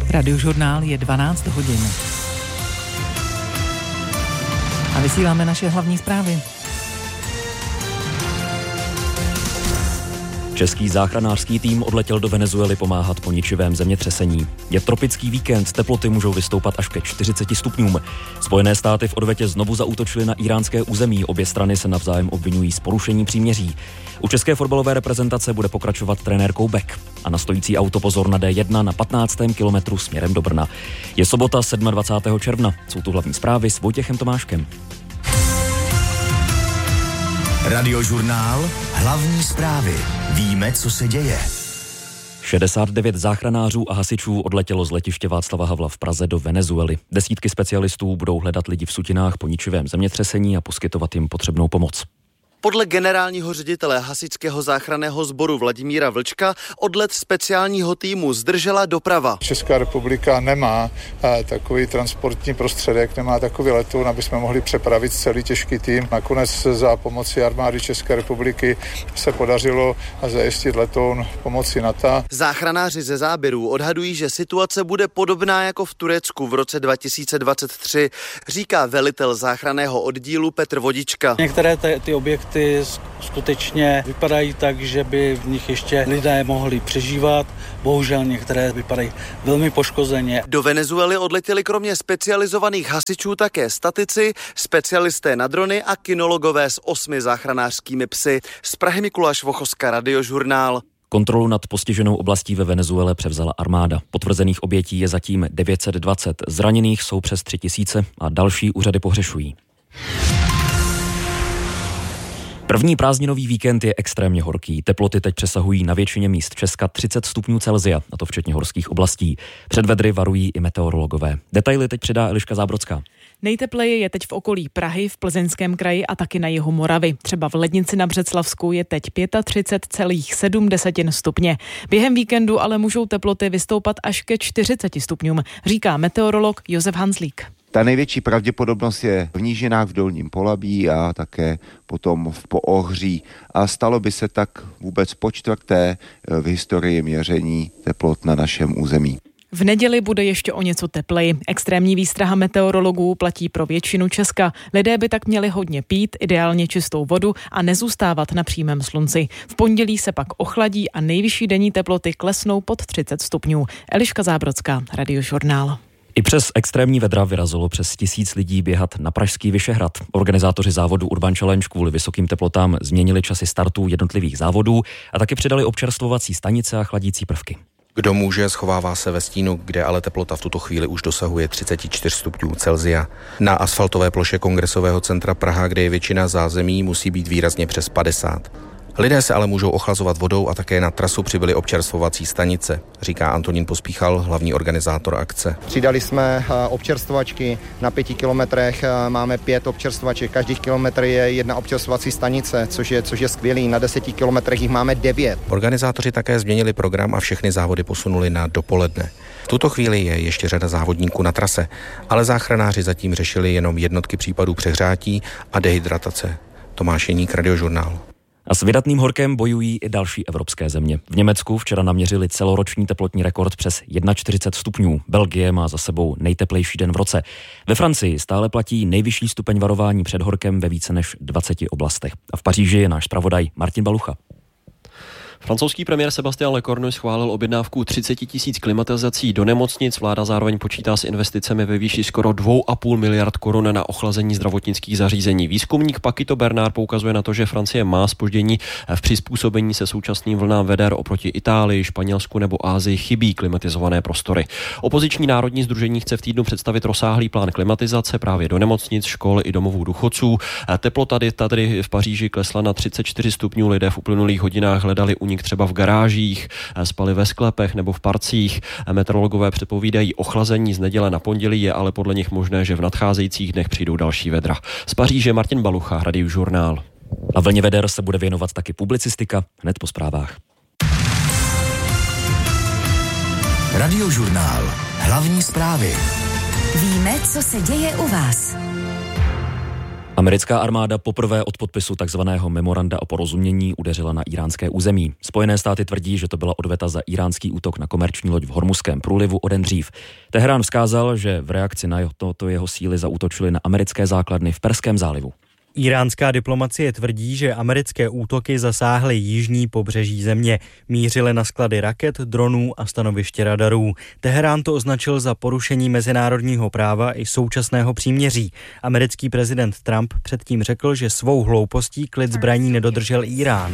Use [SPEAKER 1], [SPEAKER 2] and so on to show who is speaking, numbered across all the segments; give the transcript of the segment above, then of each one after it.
[SPEAKER 1] Radiožurnál je 12 hodin. A vysíláme naše hlavní zprávy.
[SPEAKER 2] Český záchranářský tým odletěl do Venezuely pomáhat po ničivém zemětřesení. Je tropický víkend, teploty můžou vystoupat až ke 40 stupňům. Spojené státy v odvetě znovu zaútočily na íránské území, obě strany se navzájem obvinují z porušení příměří. U české fotbalové reprezentace bude pokračovat trenér Koubek a na stojící auto pozor na D1 na 15. kilometru směrem do Brna. Je sobota 27. června, jsou tu hlavní zprávy s Vojtěchem Tomáškem.
[SPEAKER 3] Radiožurnál, hlavní zprávy. Víme, co se děje.
[SPEAKER 2] 69 záchranářů a hasičů odletělo z letiště Václava Havla v Praze do Venezuely. Desítky specialistů budou hledat lidi v sutinách po ničivém zemětřesení a poskytovat jim potřebnou pomoc.
[SPEAKER 4] Podle generálního ředitele hasičského záchranného sboru Vladimíra Vlčka odlet speciálního týmu zdržela doprava.
[SPEAKER 5] Česká republika nemá takový transportní prostředek, nemá takový letoun, aby jsme mohli přepravit celý těžký tým. Nakonec za pomoci armády České republiky se podařilo zajistit letoun pomocí NATO.
[SPEAKER 4] Záchranáři ze záběrů odhadují, že situace bude podobná jako v Turecku v roce 2023, říká velitel záchranného oddílu Petr Vodička.
[SPEAKER 6] Některé ty objekty skutečně vypadají tak, že by v nich ještě lidé mohli přežívat. Bohužel některé vypadají velmi poškozeně.
[SPEAKER 4] Do Venezuely odletěli kromě specializovaných hasičů také statici, specialisté na drony a kynologové s 8 záchranářskými psy. Z Prahy Mikuláš Vochoska, Radiožurnál.
[SPEAKER 2] Kontrolu nad postiženou oblastí ve Venezuele převzala armáda. Potvrzených obětí je zatím 920, zraněných jsou přes 3000 a další úřady pohřešují. První prázdninový víkend je extrémně horký. Teploty teď přesahují na většině míst Česka 30 stupňů Celsia, a to včetně horských oblastí. Před vedry varují i meteorologové. Detaily teď předá Eliška Zábrodská.
[SPEAKER 1] Nejtepleji je teď v okolí Prahy, v Plzeňském kraji a taky na jihu Moravy. Třeba v Lednici na Břeclavsku je teď 35,7 stupně. Během víkendu ale můžou teploty vystoupat až ke 40 stupňům, říká meteorolog Josef Hanzlík.
[SPEAKER 7] Ta největší pravděpodobnost je v nížinách v Dolním Polabí a také potom v Poohří. A stalo by se tak vůbec po čtvrté v historii měření teplot na našem území.
[SPEAKER 1] V neděli bude ještě o něco tepleji. Extrémní výstraha meteorologů platí pro většinu Česka. Lidé by tak měli hodně pít, ideálně čistou vodu a nezůstávat na přímém slunci. V pondělí se pak ochladí a nejvyšší denní teploty klesnou pod 30 stupňů. Eliška Zábrodská, Radiožurnál.
[SPEAKER 2] I přes extrémní vedra vyrazilo přes 1000 lidí běhat na pražský Vyšehrad. Organizátoři závodu Urban Challenge kvůli vysokým teplotám změnili časy startů jednotlivých závodů a taky přidali občerstvovací stanice a chladící prvky.
[SPEAKER 8] Kdo může, schovává se ve stínu, kde ale teplota v tuto chvíli už dosahuje 34 stupňů Celsia. Na asfaltové ploše Kongresového centra Praha, kde je většina zázemí, musí být výrazně přes 50. Lidé se ale můžou ochlazovat vodou a také na trasu přibyly občerstvovací stanice, říká Antonín Pospíchal, hlavní organizátor akce.
[SPEAKER 9] Přidali jsme občerstvovačky na 5 kilometrech, máme 5 občerstvovaček, každý kilometr je jedna občerstvovací stanice, což je skvělý, na 10 kilometrech jich máme 9.
[SPEAKER 8] Organizátoři také změnili program a všechny závody posunuli na dopoledne. V tuto chvíli je ještě řada závodníků na trase, ale záchranáři zatím řešili jenom jednotky případů přehřátí a dehydratace. Tomáš Jeník, Radiožurnál.
[SPEAKER 2] A s vydatným horkem bojují i další evropské země. V Německu včera naměřili celoroční teplotní rekord přes 41 stupňů. Belgie má za sebou nejteplejší den v roce. Ve Francii stále platí nejvyšší stupeň varování před horkem ve více než 20 oblastech. A v Paříži je náš zpravodaj Martin Balucha.
[SPEAKER 10] Francouzský premiér Sébastien Lecornu schválil objednávku 30 000 klimatizací do nemocnic. Vláda zároveň počítá s investicemi ve výši skoro 2,5 miliard korun na ochlazení zdravotnických zařízení. Výzkumník Paquito Bernard poukazuje na to, že Francie má zpoždění v přizpůsobení se současným vlnám veder oproti Itálii, Španělsku nebo Asii chybí klimatizované prostory. Opoziční národní sdružení chce v týdnu představit rozsáhlý plán klimatizace právě do nemocnic, škol i domovů důchodců. Teplota tady v Paříži klesla na 34 stupňů. Lidé v uplynulých hodinách hledali únik třeba v garážích, spali ve sklepech nebo v parcích. Meteorologové předpovídají ochlazení z neděle na pondělí, je ale podle nich možné, že v nadcházejících dnech přijdou další vedra. Z Paříže Martin Balucha, Radiožurnál.
[SPEAKER 2] A vlně veder se bude věnovat taky publicistika hned po zprávách.
[SPEAKER 3] Radiožurnál. Hlavní zprávy.
[SPEAKER 11] Víme, co se děje u vás.
[SPEAKER 2] Americká armáda poprvé od podpisu takzvaného memoranda o porozumění udeřila na íránské území. Spojené státy tvrdí, že to byla odveta za iránský útok na komerční loď v Hormuzském průlivu o den dřív. Teherán vzkázal, že v reakci na toto jeho síly zaútočily na americké základny v Perském zálivu.
[SPEAKER 11] Iránská diplomacie tvrdí, že americké útoky zasáhly jižní pobřeží země. Mířily na sklady raket, dronů a stanoviště radarů. Teherán to označil za porušení mezinárodního práva i současného příměří. Americký prezident Trump předtím řekl, že svou hloupostí klid zbraní nedodržel Irán.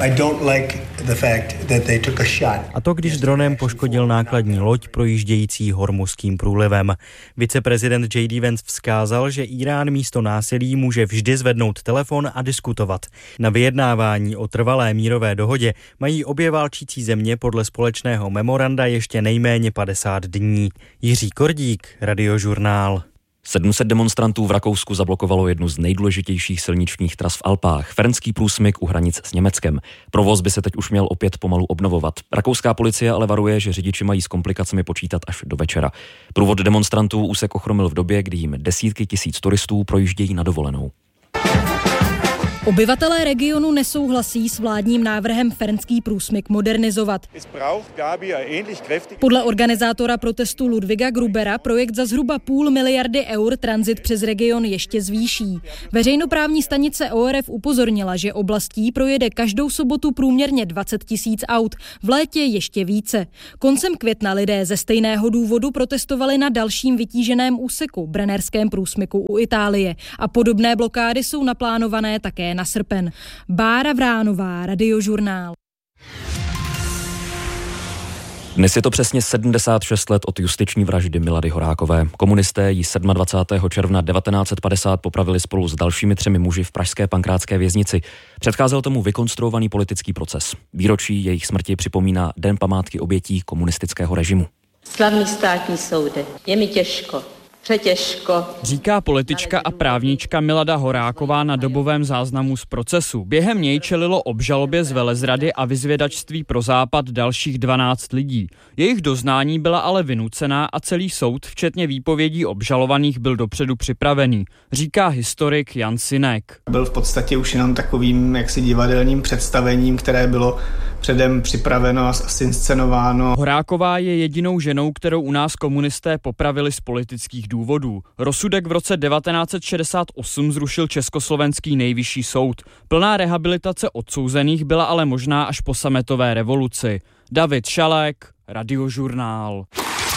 [SPEAKER 11] A to, když dronem poškodil nákladní loď projíždějící Hormuzským průlivem. Viceprezident J.D. Vance vzkázal, že Irán místo násilí může vždy zvednout telefon a diskutovat. Na vyjednávání o trvalé mírové dohodě mají obě válčící země podle společného memoranda ještě nejméně 50 dní. Jiří Kordík, Radiožurnál.
[SPEAKER 2] 700 demonstrantů v Rakousku zablokovalo jednu z nejdůležitějších silničních tras v Alpách, Fernský průsmyk u hranic s Německem. Provoz by se teď už měl opět pomalu obnovovat. Rakouská policie ale varuje, že řidiči mají s komplikacemi počítat až do večera. Průvod demonstrantů úsek ochromil v době, kdy jim desítky tisíc turistů projíždějí na dovolenou.
[SPEAKER 12] Obyvatelé regionu nesouhlasí s vládním návrhem Fernský průsmyk modernizovat. Podle organizátora protestu Ludwiga Grubera projekt za zhruba 0,5 miliardy eur tranzit přes region ještě zvýší. Veřejnoprávní stanice ORF upozornila, že oblastí projede každou sobotu průměrně 20 000 aut, v létě ještě více. Koncem května lidé ze stejného důvodu protestovali na dalším vytíženém úseku, Brennerském průsmyku u Itálie, a podobné blokády jsou naplánované také na srpen. Bára Vránová, Radiožurnál.
[SPEAKER 2] Dnes je to přesně 76 let od justiční vraždy Milady Horákové. Komunisté ji 27. června 1950 popravili spolu s dalšími 3 muži v pražské Pankrátské věznici. Předcházel tomu vykonstruovaný politický proces. Výročí jejich smrti připomíná Den památky obětí komunistického režimu.
[SPEAKER 13] Slavný státní soude, je mi těžko. Přetěžko.
[SPEAKER 14] Říká politička a právnička Milada Horáková na dobovém záznamu z procesu. Během něj čelilo obžalobě z velezrady a vyzvědačství pro Západ dalších 12 lidí. Jejich doznání byla ale vynucená a celý soud, včetně výpovědí obžalovaných, byl dopředu připravený, říká historik Jan Sinek.
[SPEAKER 15] Byl v podstatě už jenom takovým jaksi divadelním představením, které bylo předem připraveno a inscenováno.
[SPEAKER 14] Horáková je jedinou ženou, kterou u nás komunisté popravili z politických důvodů. Rozsudek v roce 1968 zrušil Československý nejvyšší soud. Plná rehabilitace odsouzených byla ale možná až po sametové revoluci. David Šalek, Radiožurnál.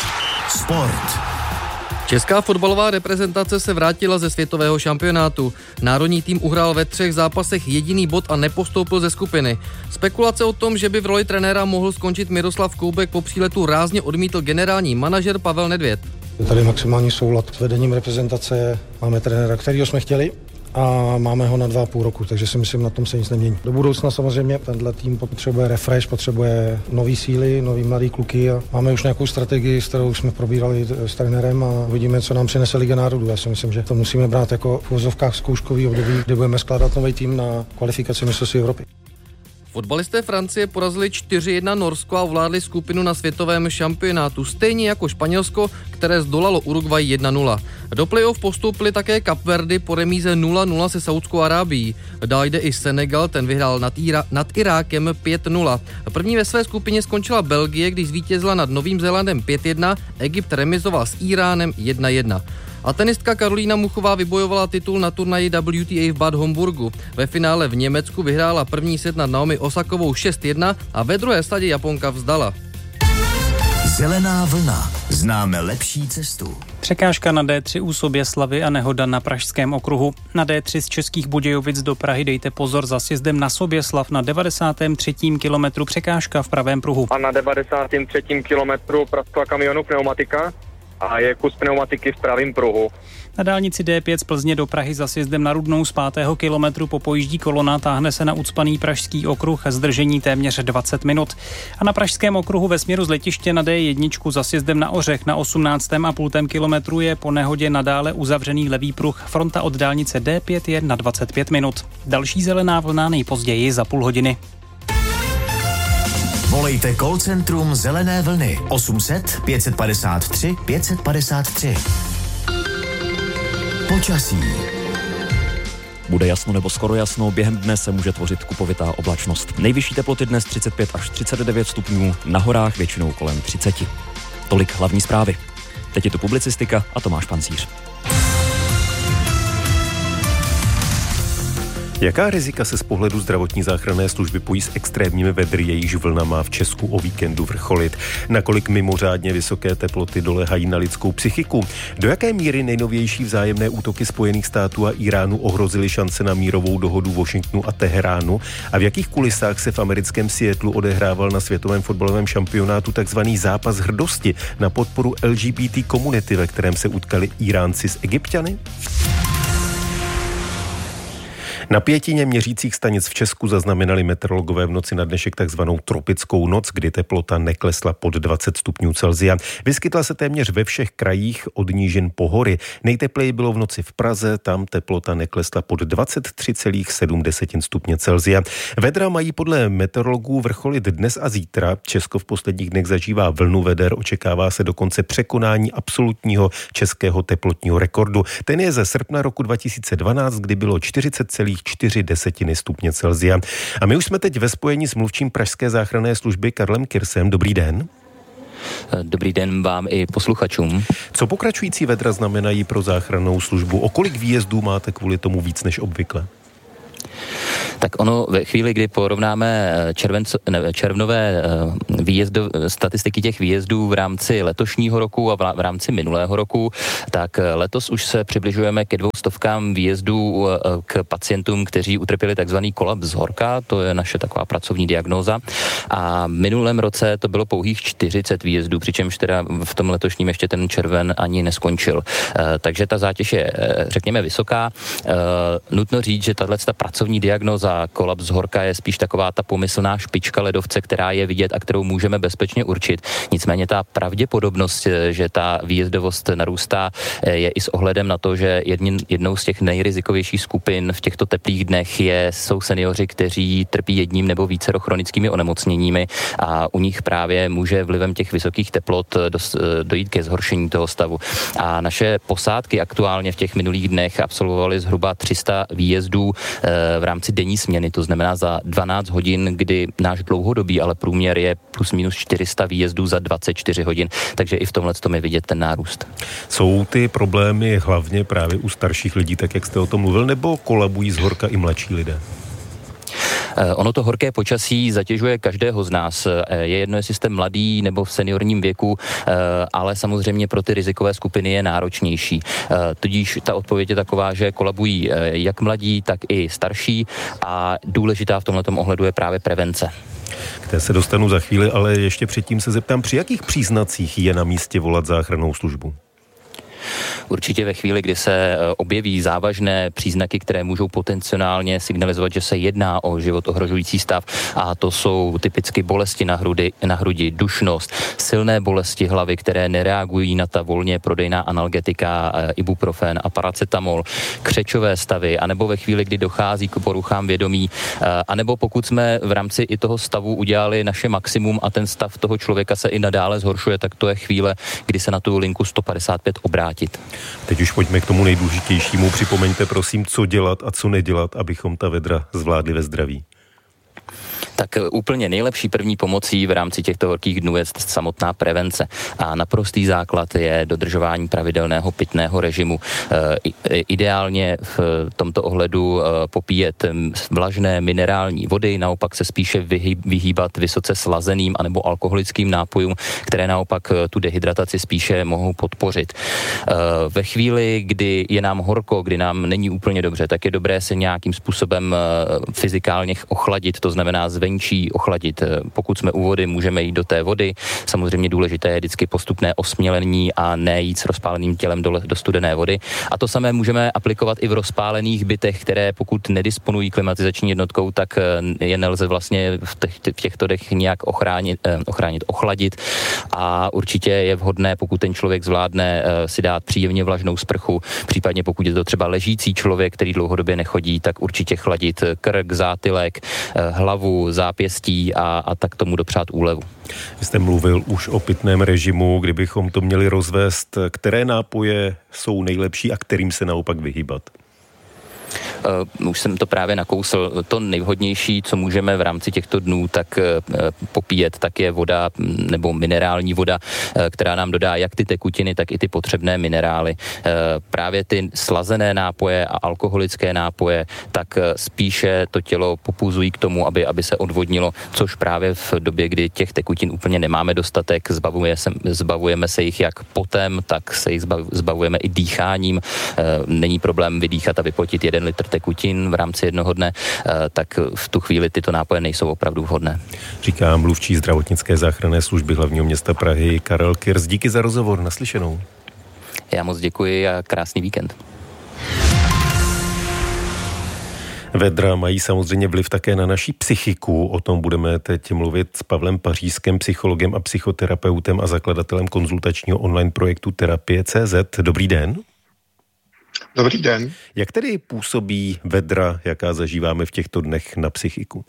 [SPEAKER 3] Sport.
[SPEAKER 16] Česká fotbalová reprezentace se vrátila ze světového šampionátu. Národní tým uhrál ve 3 zápasech jediný bod a nepostoupil ze skupiny. Spekulace o tom, že by v roli trenéra mohl skončit Miroslav Koubek, po příletu rázně odmítl generální manažer Pavel Nedvěd.
[SPEAKER 17] Tady maximální soulad s vedením reprezentace, máme trenéra, kterýho jsme chtěli, a máme ho na 2,5 roku, takže si myslím, na tom se nic nemění. Do budoucna samozřejmě tenhle tým potřebuje refresh, potřebuje nový síly, nový mladý kluky a máme už nějakou strategii, s kterou jsme probírali s trenérem a uvidíme, co nám přinese Liga národů. Já si myslím, že to musíme brát jako v uvozovkách zkouškový období, kdy budeme skládat nový tým na kvalifikaci mistrovství Evropy.
[SPEAKER 16] Fotbalisté Francie porazili 4-1 Norsko a ovládli skupinu na světovém šampionátu, stejně jako Španělsko, které zdolalo Uruguay 1-0. Do playoff postoupili také Kapverdy po remíze 0-0 se Saudskou Arábií. Dál jde i Senegal, ten vyhrál nad Irákem 5-0. První ve své skupině skončila Belgie, když zvítězila nad Novým Zélandem 5-1, Egypt remizoval s Iránem 1-1. A tenistka Karolína Muchová vybojovala titul na turnaji WTA v Bad Homburgu. Ve finále v Německu vyhrála první set nad Naomi Osakovou 6-1 a ve druhé sadě Japonka vzdala.
[SPEAKER 3] Zelená vlna. Známe lepší cestu.
[SPEAKER 18] Překážka na D3 u Soběslavy a nehoda na Pražském okruhu. Na D3 z Českých Budějovic do Prahy dejte pozor za sjezdem na Soběslav na 93. kilometru překážka v pravém pruhu.
[SPEAKER 19] A na 93. kilometru praskla kamionu pneumatika a je kus pneumatiky v pravém pruhu.
[SPEAKER 18] Na dálnici D5 z Plzně do Prahy za sjezdem na Rudnou z 5. kilometru popojíždí kolona, táhne se na ucpaný Pražský okruh, zdržení téměř 20 minut. A na Pražském okruhu ve směru z letiště na D1 za sjezdem na Ořech na 18,5 kilometru je po nehodě nadále uzavřený levý pruh. Fronta od dálnice D5 je na 25 minut. Další zelená vlna nejpozději za půl hodiny.
[SPEAKER 3] Volejte call centrum Zelené vlny 800 553 553. Počasí.
[SPEAKER 2] Bude jasno nebo skoro jasno, během dne se může tvořit kupovitá oblačnost. Nejvyšší teploty dnes 35 až 39 stupňů, na horách většinou kolem 30. Tolik hlavní zprávy. Teď je tu publicistika a Tomáš Pancíř.
[SPEAKER 20] Jaká rizika se z pohledu zdravotní záchranné služby pojí s extrémními vedry, jejichž vlna má v Česku o víkendu vrcholit? Nakolik mimořádně vysoké teploty doléhají na lidskou psychiku? Do jaké míry nejnovější vzájemné útoky Spojených států a Iránu ohrozily šance na mírovou dohodu Washingtonu a Teheránu? A v jakých kulisách se v americkém Seattlu odehrával na světovém fotbalovém šampionátu takzvaný zápas hrdosti na podporu LGBT komunity, ve kterém se utkali Iránci s Egypťany? Na 5 měřících stanic v Česku zaznamenali meteorologové v noci na dnešek takzvanou tropickou noc, kdy teplota neklesla pod 20 stupňů Celsia. Vyskytla se téměř ve všech krajích od nížin po hory. Nejtepleji bylo v noci v Praze, tam teplota neklesla pod 23,7 stupně Celsia. Vedra mají podle meteorologů vrcholit dnes a zítra. Česko v posledních dnech zažívá vlnu veder, očekává se dokonce překonání absolutního českého teplotního rekordu. Ten je ze srpna roku 2012, kdy bylo 40,4 stupně Celsia. A my už jsme teď ve spojení s mluvčím pražské záchranné služby Karlem Kirsem. Dobrý den.
[SPEAKER 21] Dobrý den vám i posluchačům.
[SPEAKER 20] Co pokračující vedra znamenají pro záchrannou službu? O kolik výjezdů máte kvůli tomu víc než obvykle?
[SPEAKER 21] Tak ono ve chvíli, kdy porovnáme červnové statistiky těch výjezdů v rámci letošního roku a v rámci minulého roku, tak letos už se přibližujeme ke 200 výjezdů k pacientům, kteří utrpěli takzvaný kolaps horka, to je naše taková pracovní diagnóza. A v minulém roce to bylo pouhých 40 výjezdů, přičemž teda v tom letošním ještě ten červen ani neskončil. Takže ta zátěž je, řekněme, vysoká. Nutno říct, že tato pracovní diagnóza kolaps horka je spíš taková ta pomyslná špička ledovce, která je vidět a kterou můžeme bezpečně určit. Nicméně ta pravděpodobnost, že ta výjezdovost narůstá, je i s ohledem na to, že jednou z těch nejrizikovějších skupin v těchto teplých dnech jsou seniori, kteří trpí jedním nebo vícero chronickými onemocněními a u nich právě může vlivem těch vysokých teplot dojít ke zhoršení toho stavu. A naše posádky aktuálně v těch minulých dnech absolvovaly zhruba 300 výjezdů v rámci denní směny, to znamená za 12 hodin, kdy náš dlouhodobý, ale průměr je plus minus 400 výjezdů za 24 hodin, takže i v tomhle tom je vidět ten nárůst.
[SPEAKER 20] Jsou ty problémy hlavně právě u starších lidí, tak jak jste o tom mluvil, nebo kolabují z horka i mladší lidé?
[SPEAKER 21] Ono to horké počasí zatěžuje každého z nás. Je jedno, jestli jste mladý nebo v seniorním věku, ale samozřejmě pro ty rizikové skupiny je náročnější. Tudíž ta odpověď je taková, že kolabují jak mladí, tak i starší a důležitá v tomhletom ohledu je právě prevence.
[SPEAKER 20] K té se dostanu za chvíli, ale ještě předtím se zeptám, při jakých příznacích je na místě volat záchrannou službu?
[SPEAKER 21] Určitě ve chvíli, kdy se objeví závažné příznaky, které můžou potenciálně signalizovat, že se jedná o život ohrožující stav, a to jsou typicky bolesti na hrudi, dušnost, silné bolesti hlavy, které nereagují na ta volně prodejná analgetika, ibuprofen a paracetamol, křečové stavy, anebo ve chvíli, kdy dochází k poruchám vědomí, anebo pokud jsme v rámci i toho stavu udělali naše maximum a ten stav toho člověka se i nadále zhoršuje, tak to je chvíle, kdy se na tu linku 155 obrátit.
[SPEAKER 20] Teď už pojďme k tomu nejdůležitějšímu. Připomeňte prosím, co dělat a co nedělat, abychom ta vedra zvládli ve zdraví.
[SPEAKER 21] Tak úplně nejlepší první pomocí v rámci těchto horkých dnů je samotná prevence. A naprostý základ je dodržování pravidelného pitného režimu. Ideálně v tomto ohledu popíjet vlažné minerální vody, naopak se spíše vyhýbat vysoce slazeným anebo alkoholickým nápojům, které naopak tu dehydrataci spíše mohou podpořit. Ve chvíli, kdy je nám horko, kdy nám není úplně dobře, tak je dobré se nějakým způsobem fyzikálně ochladit, to znamená zvenčí ochladit. Pokud jsme u vody, můžeme jít do té vody. Samozřejmě důležité je vždycky postupné osmělení a ne jít s rozpáleným tělem do studené vody. A to samé můžeme aplikovat i v rozpálených bytech, které pokud nedisponují klimatizační jednotkou, tak je nelze vlastně v těchto dech nějak ochladit. A určitě je vhodné, pokud ten člověk zvládne si dát příjemně vlažnou sprchu, případně pokud je to třeba ležící člověk, který dlouhodobě nechodí, tak určitě chladit krk, zátylek, hlavu, zápěstí a tak tomu dopřát úlevu.
[SPEAKER 20] Vy jste mluvil už o pitném režimu, kdybychom to měli rozvést, které nápoje jsou nejlepší a kterým se naopak vyhýbat?
[SPEAKER 21] už jsem to právě nakousl, to nejvhodnější, co můžeme v rámci těchto dnů tak popíjet, tak je voda nebo minerální voda, která nám dodá jak ty tekutiny, tak i ty potřebné minerály. Právě ty slazené nápoje a alkoholické nápoje, tak spíše to tělo popuzují k tomu, aby se odvodnilo, což právě v době, kdy těch tekutin úplně nemáme dostatek, zbavujeme se jich jak potem, tak se jich zbavujeme i dýcháním. Není problém vydýchat a vypotit 1 litr tekutin v rámci jednoho dne, tak v tu chvíli tyto nápoje nejsou opravdu vhodné.
[SPEAKER 20] Říká mluvčí zdravotnické záchranné služby hlavního města Prahy Karel Kirš. Díky za rozhovor, naslyšenou.
[SPEAKER 21] Já moc děkuji a krásný víkend.
[SPEAKER 20] Vedra mají samozřejmě vliv také na naši psychiku. O tom budeme teď mluvit s Pavlem Pařízkem, psychologem a psychoterapeutem a zakladatelem konzultačního online projektu Terapie.cz. Dobrý den.
[SPEAKER 5] Dobrý den.
[SPEAKER 20] Jak tedy působí vedra, jaká zažíváme v těchto dnech, na psychiku?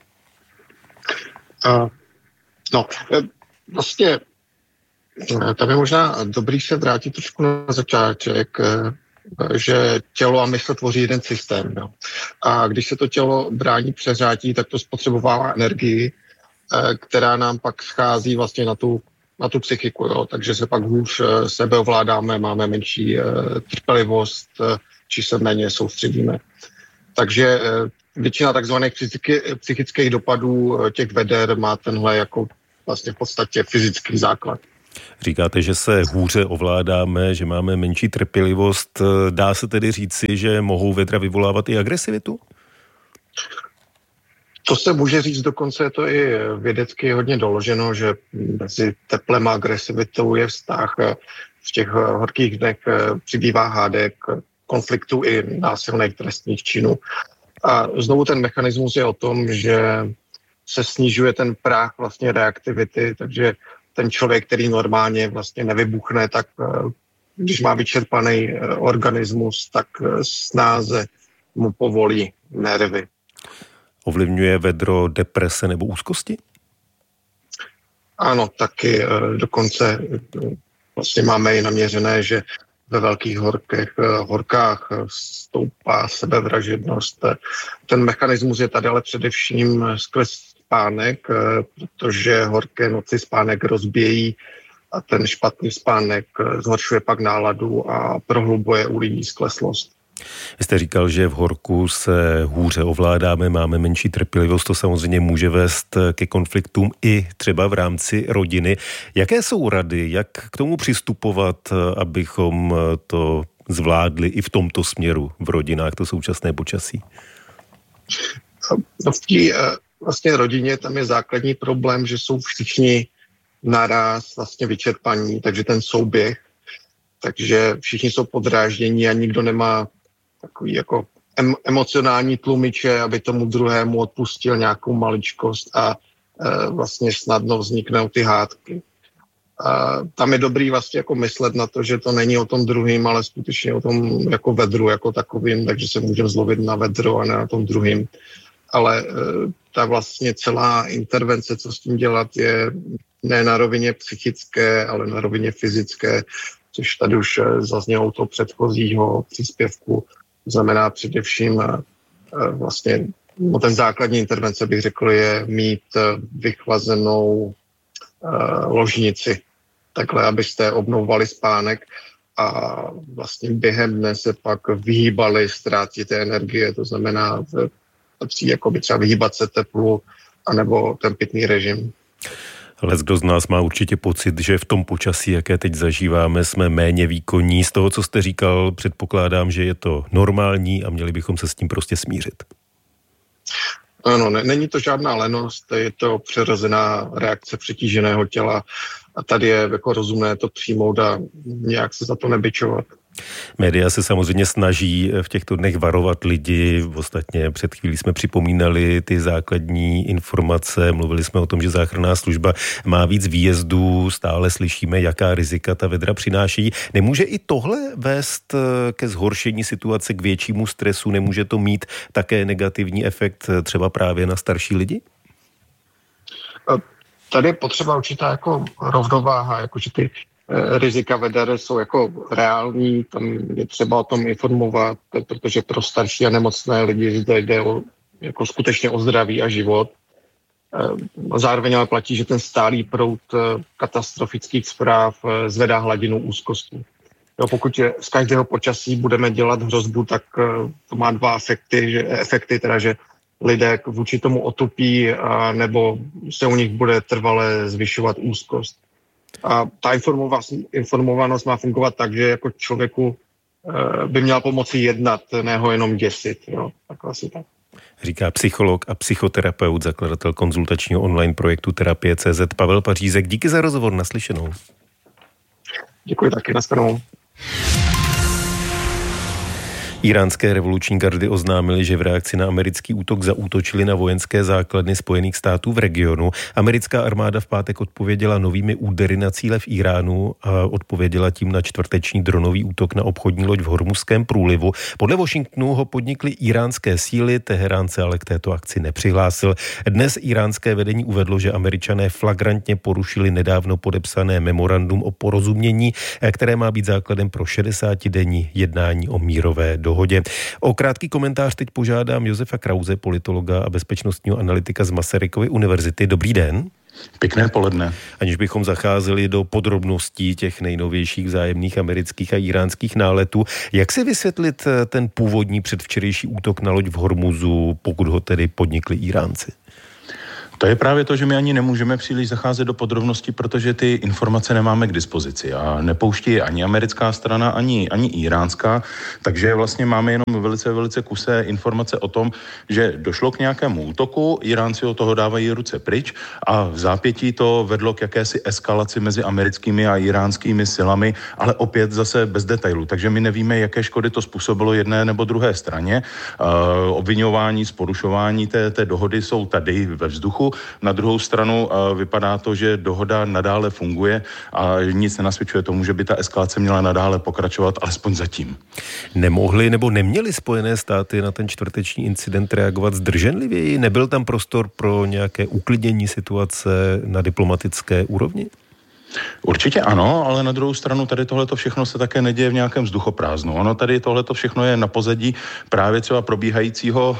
[SPEAKER 5] Vlastně tam je možná dobrý se vrátit trošku na začátek, že tělo a mysl tvoří jeden systém. Jo. A když se to tělo brání přehřátí, tak to spotřebovává energii, která nám pak schází vlastně na tu psychiku. Jo. Takže se pak hůř sebeovládáme, máme menší trpělivost, či se méně soustředíme. Takže většina takzvaných psychických dopadů těch veder má tenhle jako vlastně v podstatě fyzický základ.
[SPEAKER 20] Říkáte, že se hůře ovládáme, že máme menší trpělivost. Dá se tedy říci, že mohou vedra vyvolávat i agresivitu?
[SPEAKER 5] To se může říct, dokonce je to i vědecky hodně doloženo, že mezi teplem a agresivitou je vztah. V těch horkých dnech přibývá hádek, konfliktů i násilných trestných činů. A znovu ten mechanismus je o tom, že se snižuje ten práh vlastně reaktivity, takže ten člověk, který normálně vlastně nevybuchne, tak když má vyčerpaný organismus, tak snáze mu povolí nervy.
[SPEAKER 20] Ovlivňuje vedro deprese nebo úzkosti?
[SPEAKER 5] Ano, taky dokonce vlastně máme i naměřené, že ve velkých horkách stoupá sebevražednost. Ten mechanismus je tady ale především skrz spánek, protože horké noci spánek rozbíjí a ten špatný spánek zhoršuje pak náladu a prohlubuje u lidí skleslost.
[SPEAKER 20] Vy jste říkal, že v horku se hůře ovládáme, máme menší trpělivost, to samozřejmě může vést ke konfliktům i třeba v rámci rodiny. Jaké jsou rady, jak k tomu přistupovat, abychom to zvládli i v tomto směru v rodinách, to současné počasí?
[SPEAKER 5] V té vlastně rodině tam je základní problém, že jsou všichni naraz vlastně vyčerpaní, takže ten souběh, takže všichni jsou podráždění a nikdo nemá takový jako emocionální tlumiče, aby tomu druhému odpustil nějakou maličkost a vlastně snadno vzniknou ty hádky. Tam je dobrý vlastně jako myslet na to, že to není o tom druhým, ale skutečně o tom jako vedru jako takovým, takže se můžeme zlovit na vedro a ne na tom druhým. Ale ta vlastně celá intervence, co s tím dělat, je ne na rovině psychické, ale na rovině fyzické, což tady už zaznělo to předchozího příspěvku. To znamená především vlastně, ten základní intervence, bych řekl, je mít vychlazenou ložnici. Takhle, abyste obnovovali spánek a vlastně během dne se pak vyhýbali ztrátě té energie, to znamená jakoby třeba vyhýbat se teplu anebo ten pitný režim.
[SPEAKER 20] Ale kdo z nás má určitě pocit, že v tom počasí, jaké teď zažíváme, jsme méně výkonní. Z toho, co jste říkal, předpokládám, že je to normální a měli bychom se s tím prostě smířit.
[SPEAKER 5] Ano, není to žádná lenost, je to přirozená reakce přetíženého těla a tady je jako rozumné to přijmout a nějak se za to nebičovat.
[SPEAKER 20] Média se samozřejmě snaží v těchto dnech varovat lidi. Ostatně před chvílí jsme připomínali ty základní informace. Mluvili jsme o tom, že záchranná služba má víc výjezdů. Stále slyšíme, jaká rizika ta vedra přináší. Nemůže i tohle vést ke zhoršení situace, k většímu stresu? Nemůže to mít také negativní efekt třeba právě na starší lidi?
[SPEAKER 5] Tady je potřeba určitá jako rovnováha, jakože ty rizika veder jsou jako reální, tam je třeba o tom informovat, protože pro starší a nemocné lidi zde jde jako skutečně o zdraví a život. Zároveň ale platí, že ten stálý proud katastrofických zpráv zvedá hladinu úzkosti. Jo, pokud z každého počasí budeme dělat hrozbu, tak to má dva efekty, teda, že lidé vůči tomu otupí, nebo se u nich bude trvale zvyšovat úzkost. A ta informovanost má fungovat tak, že jako člověku by měla pomoci jednat, ne ho jenom děsit. Jo, tak asi tak.
[SPEAKER 20] Říká psycholog a psychoterapeut, zakladatel konzultačního online projektu Terapie.cz Pavel Pařízek. Díky za rozhovor, naslyšenou.
[SPEAKER 5] Děkuji taky, nashledanou.
[SPEAKER 20] Iránské revoluční gardy oznámili, že v reakci na americký útok zaútočili na vojenské základny Spojených států v regionu. Americká armáda v pátek odpověděla novými údery na cíle v Iránu a odpověděla tím na čtvrteční dronový útok na obchodní loď v Hormuzském průlivu. Podle Washingtonu ho podnikly iránské síly, Teherán se ale k této akci nepřihlásil. Dnes iránské vedení uvedlo, že Američané flagrantně porušili nedávno podepsané memorandum o porozumění, které má být základem pro 60denní jednání o mírové dohodě. O krátký komentář teď požádám Josefa Krause, politologa a bezpečnostního analytika z Masarykovy univerzity. Dobrý den.
[SPEAKER 6] Pěkné poledne.
[SPEAKER 20] Aniž bychom zacházeli do podrobností těch nejnovějších vzájemných amerických a iránských náletů, jak si vysvětlit ten původní předvčerejší útok na loď v Hormuzu, pokud ho tedy podnikli Iránci?
[SPEAKER 6] To je právě to, že my ani nemůžeme příliš zacházet do podrobností, protože ty informace nemáme k dispozici a nepouští je ani americká strana, ani iránská, takže vlastně máme jenom velice kusé informace o tom, že došlo k nějakému útoku, Iránci od toho dávají ruce pryč a v zápětí to vedlo k jakési eskalaci mezi americkými a iránskými silami, ale opět zase bez detailů, takže my nevíme, jaké škody to způsobilo jedné nebo druhé straně. Obviňování z porušování té dohody jsou tady ve vzduchu. Na druhou stranu vypadá to, že dohoda nadále funguje a nic nenasvědčuje tomu, že by ta eskalace měla nadále pokračovat, alespoň zatím.
[SPEAKER 20] Nemohli nebo neměli Spojené státy na ten čtvrteční incident reagovat zdrženlivěji? Nebyl tam prostor pro nějaké uklidnění situace na diplomatické úrovni?
[SPEAKER 6] Určitě ano, ale na druhou stranu tady tohleto všechno se také neděje v nějakém vzduchoprázdnu. Ono tady tohleto všechno je na pozadí právě třeba probíhajícího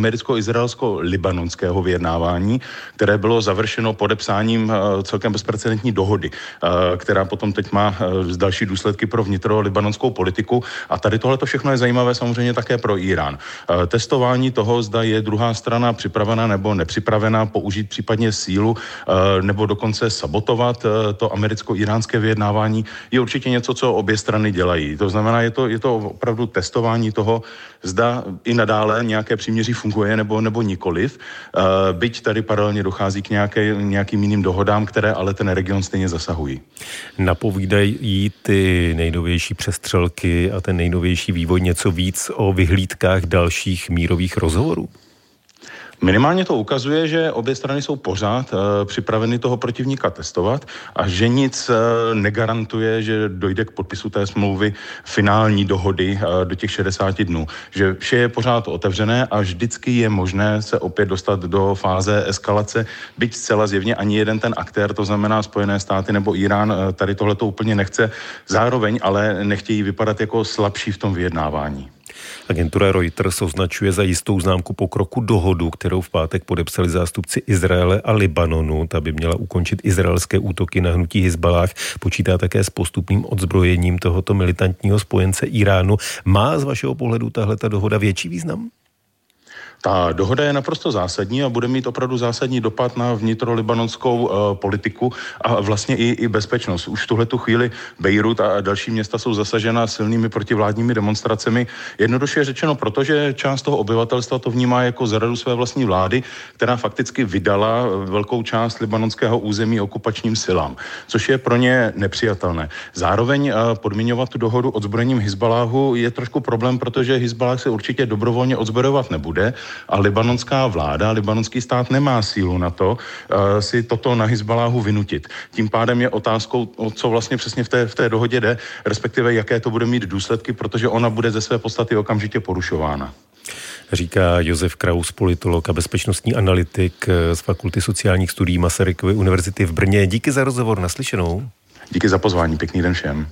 [SPEAKER 6] americko-izraelsko-libanonského vyjednávání, které bylo završeno podepsáním celkem bezprecedentní dohody, která potom teď má další důsledky pro vnitro-libanonskou politiku. A tady tohleto všechno je zajímavé samozřejmě také pro Irán. Testování toho, zda je druhá strana připravena nebo nepřipravena použít případně sílu nebo dokonce sabotovat to americko-iránské vyjednávání, je určitě něco, co obě strany dělají. To znamená, je to opravdu testování toho, zda i nadále nějaké příměří funguje nebo nikoliv. Byť tady paralelně dochází k nějakým jiným dohodám, které ale ten region stejně zasahují.
[SPEAKER 20] Napovídají ty nejnovější přestřelky a ten nejnovější vývoj něco víc o vyhlídkách dalších mírových rozhovorů?
[SPEAKER 6] Minimálně to ukazuje, že obě strany jsou pořád připraveny toho protivníka testovat a že nic negarantuje, že dojde k podpisu té smlouvy finální dohody do těch 60 dnů. Že vše je pořád otevřené a vždycky je možné se opět dostat do fáze eskalace, byť zcela zjevně ani jeden ten aktér, to znamená Spojené státy nebo Irán, tady tohleto úplně nechce. Zároveň ale nechtějí vypadat jako slabší v tom vyjednávání.
[SPEAKER 20] Agentura Reuters označuje za jistou známku pokroku dohodu, kterou v pátek podepsali zástupci Izraele a Libanonu. Ta by měla ukončit izraelské útoky na hnutí Hizbalách. Počítá také s postupným odzbrojením tohoto militantního spojence Iránu. Má z vašeho pohledu tahleta dohoda větší význam?
[SPEAKER 6] Ta dohoda je naprosto zásadní a bude mít opravdu zásadní dopad na vnitrolibanonskou politiku a vlastně i bezpečnost. Už v tuhletu chvíli Bejrút a další města jsou zasažena silnými protivládními demonstracemi. Jednoduše řečeno, protože část toho obyvatelstva to vnímá jako zradu své vlastní vlády, která fakticky vydala velkou část libanonského území okupačním silám, což je pro ně nepřijatelné. Zároveň podmiňovat tu dohodu odzbrojením Hizbaláhu je trošku problém, protože Hizbalách se určitě dobrovolně odzbrojovat nebude. A libanonská vláda, libanonský stát nemá sílu na to si toto na Hizbaláhu vynutit. Tím pádem je otázkou, o co vlastně přesně v té dohodě jde, respektive jaké to bude mít důsledky, protože ona bude ze své podstaty okamžitě porušována.
[SPEAKER 20] Říká Josef Kraus, politolog a bezpečnostní analytik z Fakulty sociálních studií Masarykovy univerzity v Brně. Díky za rozhovor, naslyšenou.
[SPEAKER 6] Díky za pozvání, pěkný den všem.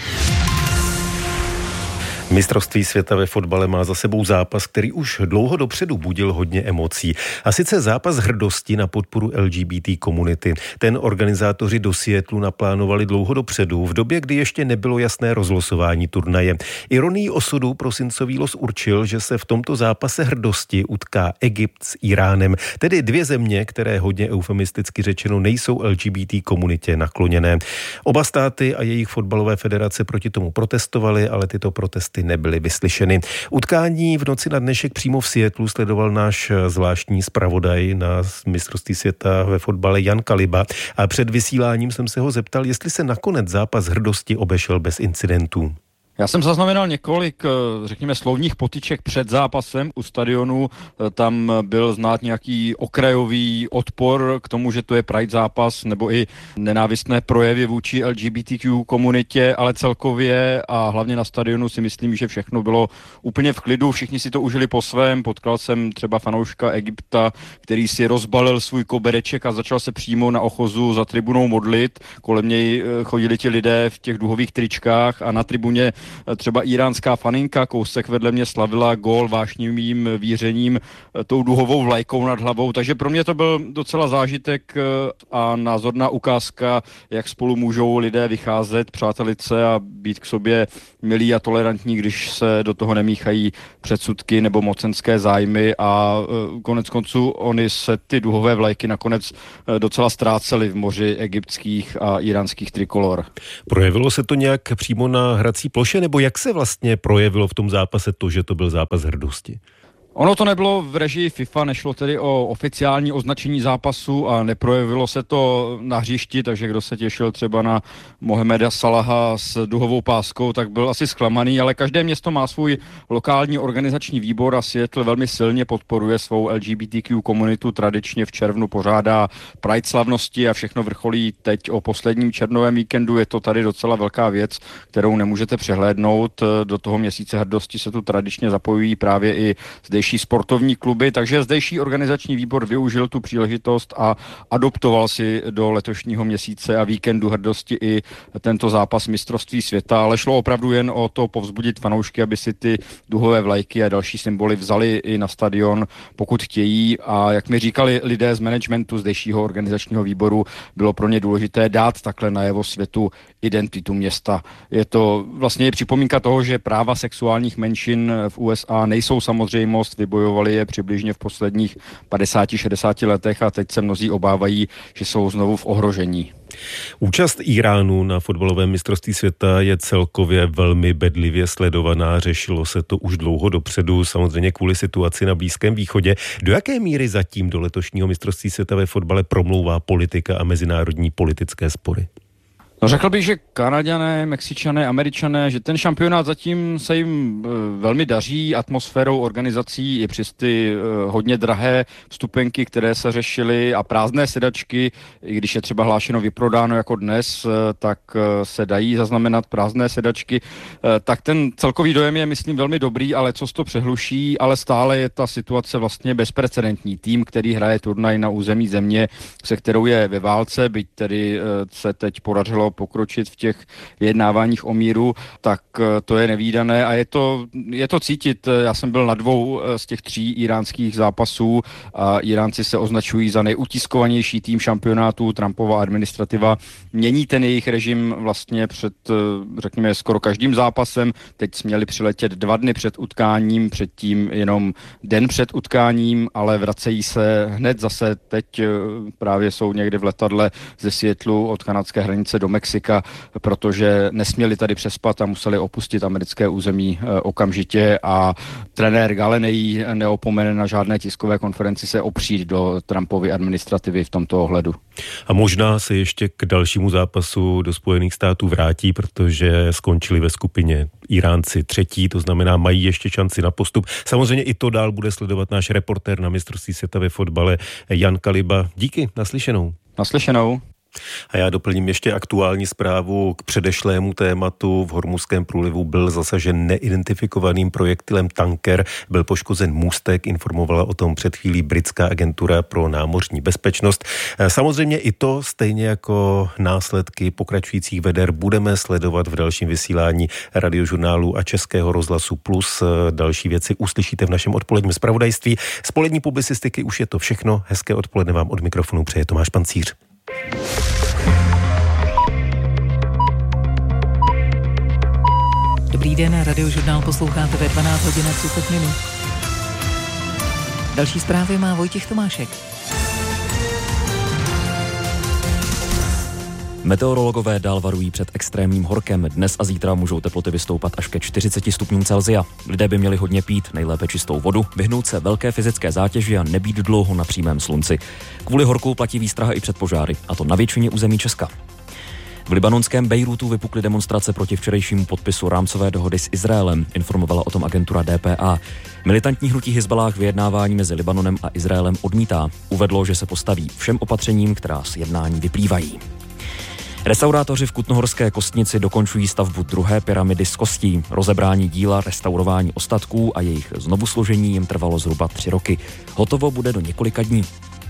[SPEAKER 20] Mistrovství světa ve fotbale má za sebou zápas, který už dlouho dopředu budil hodně emocí. A sice zápas hrdosti na podporu LGBT komunity. Ten organizátoři do Seattlu naplánovali dlouho dopředu, v době, kdy ještě nebylo jasné rozlosování turnaje. Ironií osudu prosincový los určil, že se v tomto zápase hrdosti utká Egypt s Iránem, tedy dvě země, které hodně eufemisticky řečeno nejsou LGBT komunitě nakloněné. Oba státy a jejich fotbalové federace proti tomu protestovaly, ale tyto protesty nebyly vyslyšeny. Utkání v noci na dnešek přímo v Seattlu sledoval náš zvláštní zpravodaj na mistrovství světa ve fotbale Jan Kaliba a před vysíláním jsem se ho zeptal, jestli se nakonec zápas hrdosti obešel bez incidentů.
[SPEAKER 4] Já jsem zaznamenal několik, řekněme, slovních potyček před zápasem u stadionu. Tam byl znát nějaký okrajový odpor k tomu, že to je Pride zápas, nebo i nenávistné projevy vůči LGBTQ komunitě, ale celkově a hlavně na stadionu si myslím, že všechno bylo úplně v klidu. Všichni si to užili po svém. Potkal jsem třeba fanouška Egypta, který si rozbalil svůj kobereček a začal se přímo na ochozu za tribunou modlit. Kolem něj chodili ti lidé v těch duhových tričkách a na tribuně třeba iránská faninka kousek vedle mě slavila gól vášnivým vířením tou duhovou vlajkou nad hlavou, takže pro mě to byl docela zážitek a názorná ukázka, jak spolu můžou lidé vycházet, přátelit se a být k sobě milí a tolerantní, když se do toho nemíchají předsudky nebo mocenské zájmy a konec konců oni se ty duhové vlajky nakonec docela ztrácely v moři egyptských a iránských trikolor.
[SPEAKER 20] Projevilo se to nějak přímo na hrací ploše, nebo jak se vlastně projevilo v tom zápase to, že to byl zápas hrdosti?
[SPEAKER 4] Ono to nebylo v režii FIFA, nešlo tedy o oficiální označení zápasu a neprojevilo se to na hřišti, takže kdo se těšil třeba na Mohameda Salaha s duhovou páskou, tak byl asi zklamaný, ale každé město má svůj lokální organizační výbor a Seattle velmi silně podporuje svou LGBTQ komunitu, tradičně v červnu pořádá Pride slavnosti a všechno vrcholí teď o posledním červnovém víkendu. Je to tady docela velká věc, kterou nemůžete přehlédnout. Do toho měsíce hrdosti se tu tradičně zapojují právě i zdejší sportovní kluby, takže zdejší organizační výbor využil tu příležitost a adoptoval si do letošního měsíce a víkendu hrdosti i tento zápas mistrovství světa, ale šlo opravdu jen o to povzbudit fanoušky, aby si ty duhové vlajky a další symboly vzali i na stadion, pokud chtějí, a jak mi říkali lidé z managementu zdejšího organizačního výboru, bylo pro ně důležité dát takhle najevo světu identitu města. Je to vlastně připomínka toho, že práva sexuálních menšin v USA nejsou samozřejmost, vybojovali je přibližně v posledních 50-60 letech a teď se mnozí obávají, že jsou znovu v ohrožení.
[SPEAKER 20] Účast Iránu na fotbalovém mistrovství světa je celkově velmi bedlivě sledovaná, řešilo se to už dlouho dopředu, samozřejmě kvůli situaci na Blízkém východě. Do jaké míry zatím do letošního mistrovství světa ve fotbale promlouvá politika a mezinárodní politické spory?
[SPEAKER 4] No, řekl bych, že Kanaďané, Mexičané, Američané, že ten šampionát zatím se jim velmi daří atmosférou organizací i přes ty hodně drahé vstupenky, které se řešily a prázdné sedačky, i když je třeba hlášeno vyprodáno jako dnes, tak se dají zaznamenat prázdné sedačky, tak ten celkový dojem je, myslím, velmi dobrý, ale co to přehluší, ale stále je ta situace vlastně bezprecedentní. Tým, který hraje turnaj na území země, se kterou je ve válce, byť tedy se teď podařilo pokročit v těch vyjednáváních o míru, tak to je nevídané a je to cítit. Já jsem byl na 2 z těch 3 iránských zápasů a Iránci se označují za nejutiskovanější tým šampionátu. Trumpova administrativa mění ten jejich režim vlastně před, řekněme, skoro každým zápasem. Teď směli přiletět 2 dny před utkáním, předtím jenom den před utkáním, ale vracejí se hned zase teď právě jsou někde v letadle ze Seattlu od kanadské hranice do Mexika, protože nesměli tady přespat a museli opustit americké území okamžitě a trenér Galleney neopomene na žádné tiskové konferenci se opřít do Trumpovy administrativy v tomto ohledu.
[SPEAKER 20] A možná se ještě k dalšímu zápasu do Spojených států vrátí, protože skončili ve skupině Iránci 3., to znamená mají ještě šanci na postup. Samozřejmě i to dál bude sledovat náš reportér na mistrovství světa ve fotbale Jan Kaliba. Díky, naslyšenou.
[SPEAKER 4] Naslyšenou.
[SPEAKER 20] A já doplním ještě aktuální zprávu k předešlému tématu. V Hormuzském průlivu byl zasažen neidentifikovaným projektilem tanker, byl poškozen můstek, informovala o tom před chvílí britská agentura pro námořní bezpečnost. Samozřejmě i to, stejně jako následky pokračujících veder, budeme sledovat v dalším vysílání Radiožurnálu a Českého rozhlasu Plus. Další věci uslyšíte v našem odpoledním zpravodajství. Z polední publicistiky už je to všechno. Hezké odpoledne vám od mikrofonu přeje Tomáš Pancíř.
[SPEAKER 1] Dobrý den, Radiožurnál posloucháte ve 12 hodin 30 minut. Další zprávy má Vojtěch Tomášek.
[SPEAKER 2] Meteorologové dál varují před extrémním horkem. Dnes a zítra můžou teploty vystoupat až ke 40 stupňům Celsia. Lidé by měli hodně pít, nejlépe čistou vodu, vyhnout se velké fyzické zátěži a nebýt dlouho na přímém slunci. Kvůli horku platí výstraha i před požáry, a to na většině území Česka. V libanonském Bejrútu vypukly demonstrace proti včerejšímu podpisu rámcové dohody s Izraelem, informovala o tom agentura DPA. Militantní hnutí Hizballáh vyjednávání mezi Libanonem a Izraelem odmítá. Uvedlo, že se postaví všem opatřením, která z jednání vyplývají. Restaurátoři v Kutnohorské Kostnici dokončují stavbu druhé pyramidy z kostí. Rozebrání díla, restaurování ostatků a jejich znovusložení jim trvalo zhruba 3 roky. Hotovo bude do několika dní.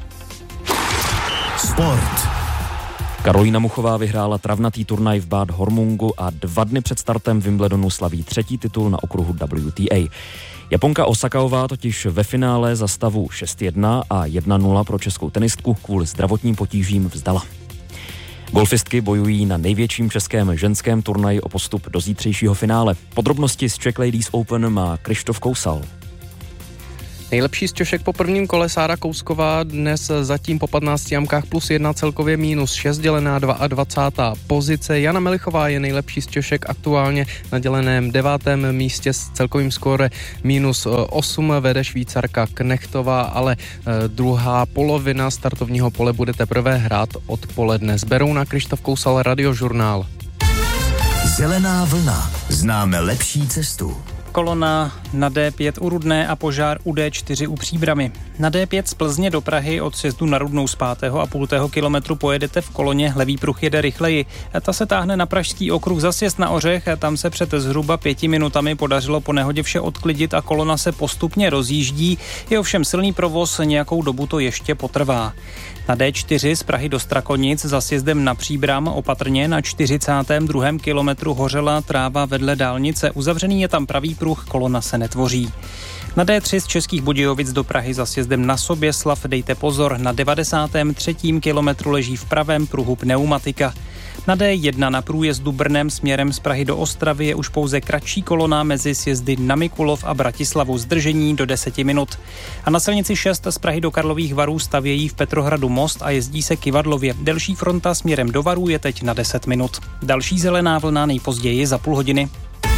[SPEAKER 3] Sport.
[SPEAKER 2] Karolína Muchová vyhrála travnatý turnaj v Bad Hormungu a 2 dny před startem Wimbledonu slaví 3. titul na okruhu WTA. Japonka Osakaová totiž ve finále za stavu 6-1 a 1-0 pro českou tenistku kvůli zdravotním potížím vzdala. Golfistky bojují na největším českém ženském turnaji o postup do zítřejšího finále. Podrobnosti z Czech Ladies Open má Krištof Kousal.
[SPEAKER 16] Nejlepší z Češek po prvním kole Sára Kousková dnes zatím po 15 jamkách +1 celkově -6 dělená 22. pozice. Jana Melichová je nejlepší z Češek aktuálně na děleném 9. místě s celkovým skóre -8 vede Švýcarka Knechtová, ale druhá polovina startovního pole bude teprve hrát odpoledne. Z Berouna Krištof Kousal, Radiožurnál.
[SPEAKER 3] Zelená vlna. Známe lepší cestu.
[SPEAKER 18] Kolona na D5 u Rudné a požár u D4 u Příbrami. Na D5 z Plzně do Prahy od sjezdu na Rudnou z 5,5 kilometru pojedete v koloně, levý pruh jede rychleji. Ta se táhne na pražský okruh za sjezd na Ořech, tam se před zhruba 5 minutami podařilo po nehodě vše odklidit a kolona se postupně rozjíždí. Je ovšem silný provoz, nějakou dobu to ještě potrvá. Na D4 z Prahy do Strakonic za sjezdem na Příbram opatrně na 42. kilometru hořela tráva vedle dálnice. Uzavřený je tam pravý pruh, kolona se netvoří. Na D3 z Českých Budějovic do Prahy za sjezdem na Soběslav dejte pozor, na 93. kilometru leží v pravém pruhu pneumatika. Na D1 na průjezdu Brnem směrem z Prahy do Ostravy je už pouze kratší kolona mezi sjezdy na Mikulov a Bratislavu, zdržení do 10 minut. A na silnici 6 z Prahy do Karlových Varů stavějí v Petrohradu most a jezdí se Kyvadlově. Delší fronta směrem do Varů je teď na 10 minut. Další zelená vlna nejpozději za půl hodiny.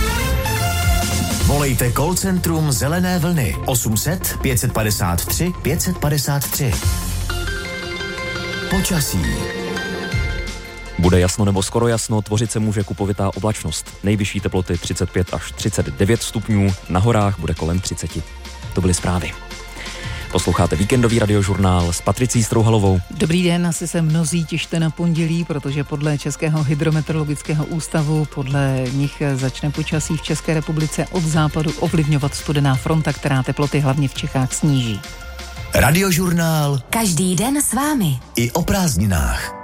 [SPEAKER 3] Volejte call centrum Zelené vlny 800 553 553. Počasí.
[SPEAKER 2] Bude jasno nebo skoro jasno, tvořit se může kupovitá oblačnost. Nejvyšší teploty 35 až 39 stupňů, na horách bude kolem 30. To byly zprávy. Posloucháte víkendový Radiožurnál s Patricí Strouhalovou.
[SPEAKER 1] Dobrý den, asi se mnozí těšte na pondělí, protože podle Českého hydrometeorologického ústavu podle nich začne počasí v České republice od západu ovlivňovat studená fronta, která teploty hlavně v Čechách sníží.
[SPEAKER 3] Radiožurnál.
[SPEAKER 7] Každý den s vámi.
[SPEAKER 3] I o prázdninách.